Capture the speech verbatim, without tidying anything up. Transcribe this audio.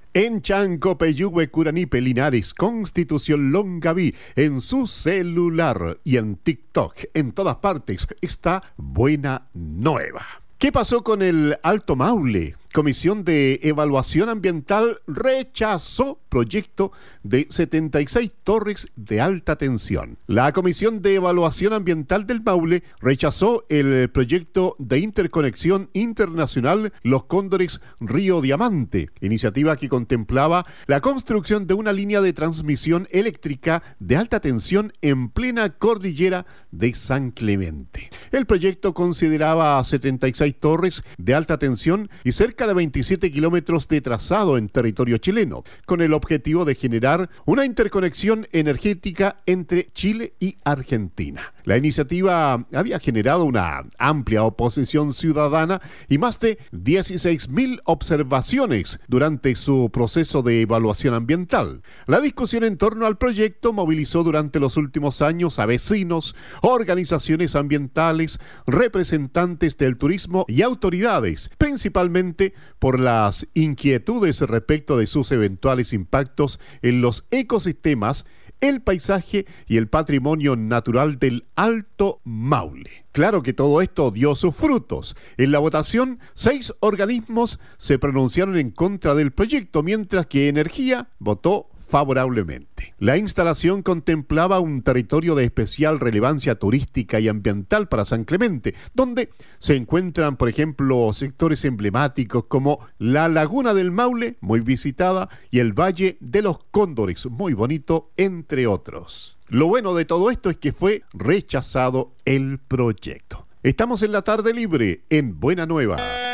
En Chanco, Peyúgue, Curanipe, Linares, Constitución, Longaví, en su celular y en TikTok, en todas partes, está Buena Nueva. ¿Qué pasó con el Alto Maule? Comisión de Evaluación Ambiental rechazó proyecto de setenta y seis torres de alta tensión. La Comisión de Evaluación Ambiental del Maule rechazó el proyecto de interconexión internacional Los Cóndores Río Diamante, iniciativa que contemplaba la construcción de una línea de transmisión eléctrica de alta tensión en plena cordillera de San Clemente. El proyecto consideraba setenta y seis torres de alta tensión y cerca de veintisiete kilómetros de trazado en territorio chileno, con el objetivo de generar una interconexión energética entre Chile y Argentina. La iniciativa había generado una amplia oposición ciudadana y más de dieciséis mil observaciones durante su proceso de evaluación ambiental. La discusión en torno al proyecto movilizó durante los últimos años a vecinos, organizaciones ambientales, representantes del turismo y autoridades, principalmente por las inquietudes respecto de sus eventuales impactos en los ecosistemas, el paisaje y el patrimonio natural del Alto Maule. Claro que todo esto dio sus frutos. En la votación, seis organismos se pronunciaron en contra del proyecto, mientras que Energía votó favorablemente. La instalación contemplaba un territorio de especial relevancia turística y ambiental para San Clemente, donde se encuentran, por ejemplo, sectores emblemáticos como la Laguna del Maule, muy visitada, y el Valle de los Cóndores, muy bonito, entre otros. Lo bueno de todo esto es que fue rechazado el proyecto. Estamos en la tarde libre en Buena Nueva.